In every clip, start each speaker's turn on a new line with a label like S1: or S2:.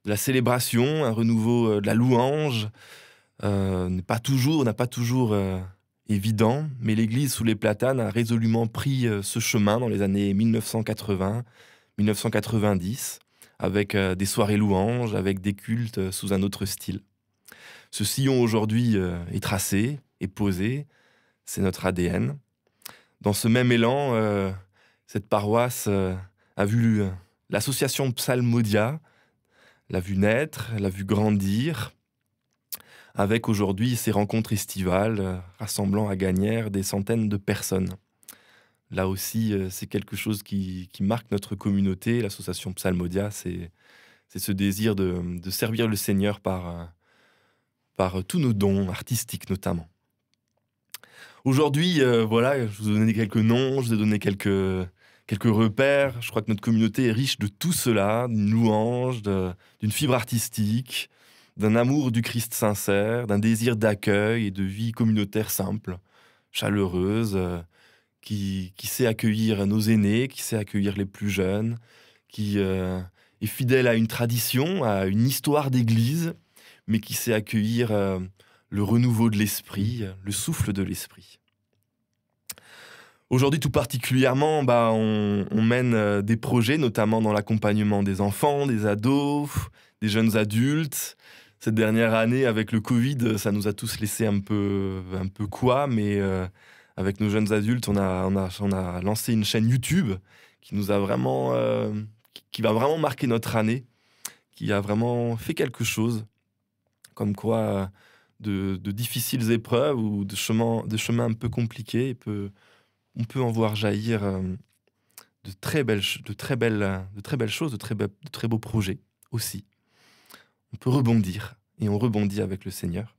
S1: de la célébration, un renouveau de la louange. N'a pas toujours évident, mais l'Église sous les platanes a résolument pris ce chemin dans les années 1980-1990, avec des soirées louanges, avec des cultes sous un autre style. Ce sillon aujourd'hui est tracé, est posé, c'est notre ADN. Dans ce même élan, cette paroisse a vu l'association Psalmodia, l'a vu naître, l'a vu grandir, avec aujourd'hui ces rencontres estivales rassemblant à Gagnières des centaines de personnes. Là aussi, c'est quelque chose qui marque notre communauté. L'association Psalmodia, c'est ce désir de servir le Seigneur par tous nos dons artistiques notamment. Aujourd'hui, voilà, je vous ai donné quelques noms, je vous ai donné quelques repères. Je crois que notre communauté est riche de tout cela, d'une louange, d'une fibre artistique, d'un amour du Christ sincère, d'un désir d'accueil et de vie communautaire simple, chaleureuse, qui sait accueillir nos aînés, qui sait accueillir les plus jeunes, qui est fidèle à une tradition, à une histoire d'église, mais qui sait accueillir le renouveau de l'esprit, le souffle de l'esprit. Aujourd'hui, tout particulièrement, on mène des projets, notamment dans l'accompagnement des enfants, des ados, des jeunes adultes. Cette dernière année, avec le Covid, ça nous a tous laissé un peu quoi, mais avec nos jeunes adultes, on a lancé une chaîne YouTube qui nous a vraiment, qui va vraiment marquer notre année, qui a vraiment fait quelque chose, comme quoi de difficiles épreuves ou de chemins un peu compliqués, on peut en voir jaillir de très belles choses, de très beaux projets aussi. On peut rebondir, et on rebondit avec le Seigneur.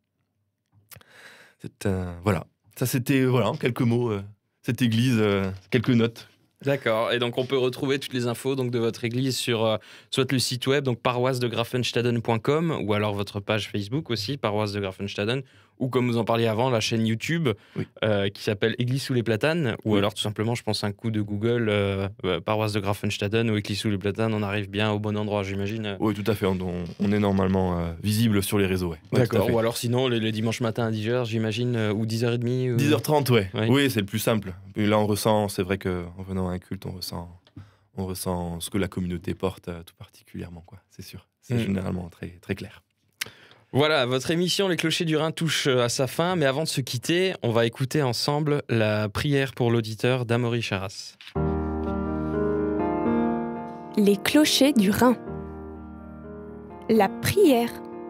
S1: Voilà. Ça, c'était, en quelques mots, cette église, quelques notes.
S2: D'accord. Et donc, on peut retrouver toutes les infos donc, de votre église sur soit le site web, donc paroissedegrafenstaden.com, ou alors votre page Facebook aussi, Paroisse de Grafenstaden, ou comme vous en parliez avant, la chaîne YouTube qui s'appelle Église sous les platanes, ou alors tout simplement, je pense, un coup de Google, Paroisse de Grafenstaden ou Église sous les platanes, on arrive bien au bon endroit, j'imagine.
S1: Oui, tout à fait. On est normalement visible sur les réseaux. Ouais.
S2: D'accord. Ou alors sinon, les dimanches matins à 10h, j'imagine, ou 10h30
S1: 10h30, ouais. Oui, c'est le plus simple. Et là, on ressent, c'est vrai qu'en venant à un culte, on ressent ce que la communauté porte tout particulièrement, quoi. C'est sûr. C'est généralement très, très clair.
S2: Voilà, votre émission Les Clochers du Rhin touche à sa fin, mais avant de se quitter, on va écouter ensemble la prière pour l'auditeur d'Amaury Charras.
S3: Les Clochers du Rhin. La prière.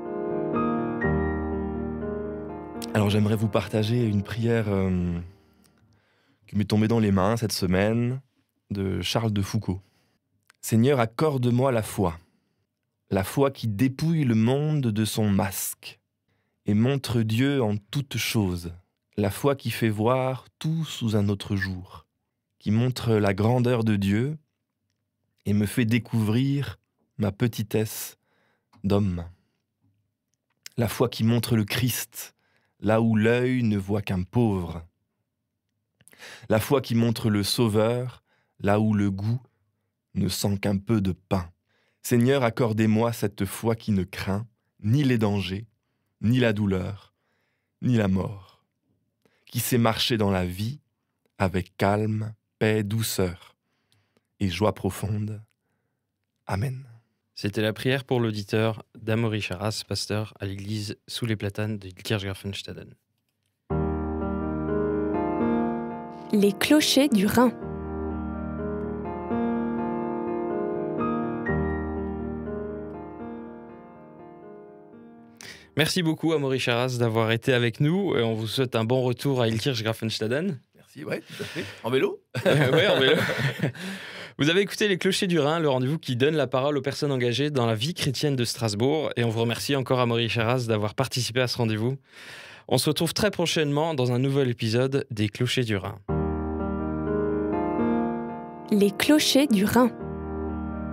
S1: Alors j'aimerais vous partager une prière qui m'est tombée dans les mains cette semaine, de Charles de Foucauld. Seigneur, accorde-moi la foi qui dépouille le monde de son masque et montre Dieu en toutes choses, la foi qui fait voir tout sous un autre jour, qui montre la grandeur de Dieu et me fait découvrir ma petitesse d'homme. La foi qui montre le Christ, là où l'œil ne voit qu'un pauvre. La foi qui montre le Sauveur, là où le goût ne sent qu'un peu de pain. Seigneur, accordez-moi cette foi qui ne craint ni les dangers, ni la douleur, ni la mort, qui sait marcher dans la vie avec calme, paix, douceur et joie profonde. Amen.
S2: C'était la prière pour l'auditeur d'Amaury Charras, pasteur à l'église sous les platanes de Kirchgrafenstaden.
S3: Les Clochers du Rhin.
S2: Merci beaucoup Amaury Charras d'avoir été avec nous. On vous souhaite un bon retour à Ilkirch-Grafenstaden.
S1: Merci, ouais, tout à fait. En vélo.
S2: Ouais, en vélo. Vous avez écouté Les Clochers du Rhin, le rendez-vous qui donne la parole aux personnes engagées dans la vie chrétienne de Strasbourg. Et on vous remercie encore Amaury Charras d'avoir participé à ce rendez-vous. On se retrouve très prochainement dans un nouvel épisode des Clochers du Rhin.
S3: Les Clochers du Rhin.